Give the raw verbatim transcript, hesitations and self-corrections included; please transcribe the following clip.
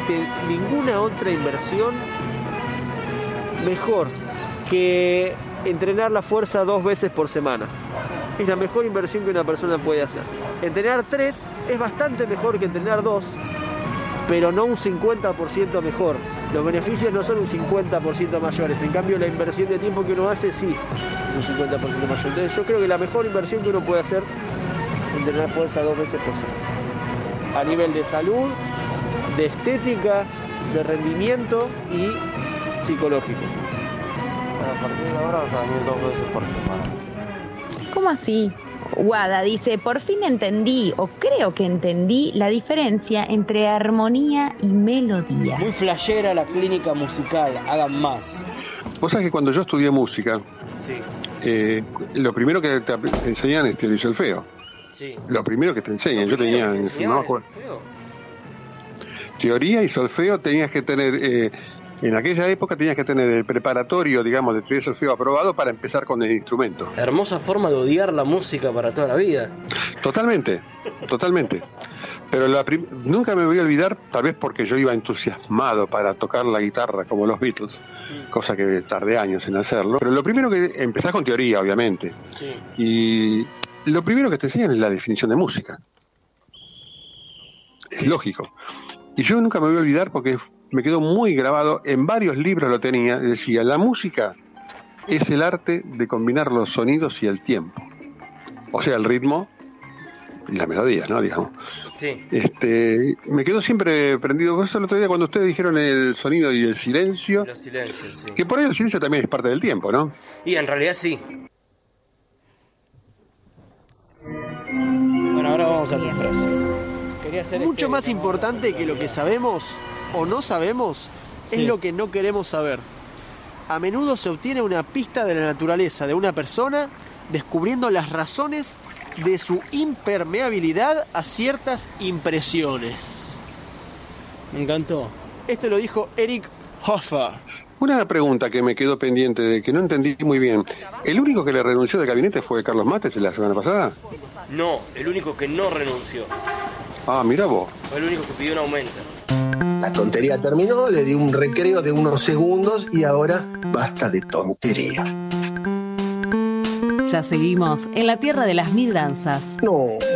existe ninguna otra inversión mejor que entrenar la fuerza dos veces por semana. Es la mejor inversión que una persona puede hacer. Entrenar tres es bastante mejor que entrenar dos, pero no un cincuenta por ciento mejor. Los beneficios no son un cincuenta por ciento mayores, en cambio la inversión de tiempo que uno hace sí es un cincuenta por ciento mayor. Entonces yo creo que la mejor inversión que uno puede hacer es entrenar fuerza dos veces por semana. A nivel de salud, de estética, de rendimiento y psicológico. A partir de ahora vas a venir dos veces por semana. ¿Cómo así? Wada dice, por fin entendí, o creo que entendí, la diferencia entre armonía y melodía. Muy flashera la clínica musical, hagan más. Vos sabés que cuando yo estudié música, sí. eh, lo primero que te, te enseñan es teoría y solfeo. Sí. Lo primero que te enseñan, yo tenía... ¿Te enseñaban no me acuerdo. Teoría y solfeo tenías que tener... Eh, En aquella época tenías que tener el preparatorio, digamos, de teoría y solfeo aprobado para empezar con el instrumento. Hermosa forma de odiar la música para toda la vida. Totalmente, totalmente. Pero la prim- nunca me voy a olvidar, tal vez porque yo iba entusiasmado para tocar la guitarra como los Beatles, mm. cosa que tardé años en hacerlo. Pero lo primero que empezás con teoría, obviamente. Sí. Y lo primero que te enseñan es la definición de música. Es lógico. Y yo nunca me voy a olvidar porque me quedó muy grabado, en varios libros lo tenía, decía, la música es el arte de combinar los sonidos y el tiempo. O sea, el ritmo y la melodía, ¿no? Digamos. Sí. Este, me quedó siempre prendido con eso el otro día cuando ustedes dijeron el sonido y el silencio. Los silencios, sí. Que por ahí el silencio también es parte del tiempo, ¿no? Y en realidad sí. Bueno, ahora vamos a tu frase. Quería hacer Mucho más importante que lo que sabemos o no sabemos sí. es lo que no queremos saber. A menudo se obtiene una pista de la naturaleza de una persona descubriendo las razones de su impermeabilidad a ciertas impresiones. Me encantó. Esto lo dijo Eric Hoffer. Una pregunta que me quedó pendiente, de que no entendí muy bien. ¿El único que le renunció del gabinete fue Carlos Mates la semana pasada? No, el único que no renunció. Ah, mira vos. Fue el único que pidió un aumento. La tontería terminó, le di un recreo de unos segundos y ahora basta de tontería. Ya seguimos en la tierra de las mil danzas. No.